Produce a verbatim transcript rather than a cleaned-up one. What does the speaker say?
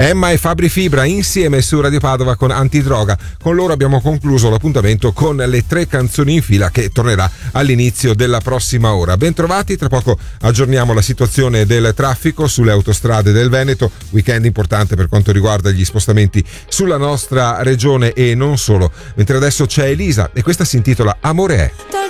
Emma e Fabri Fibra insieme su Radio Padova con Antidroga. Con loro abbiamo concluso l'appuntamento con le tre canzoni in fila che tornerà all'inizio della prossima ora. Bentrovati, tra poco aggiorniamo la situazione del traffico sulle autostrade del Veneto, weekend importante per quanto riguarda gli spostamenti sulla nostra regione e non solo. Mentre adesso c'è Elisa e questa si intitola Amore è.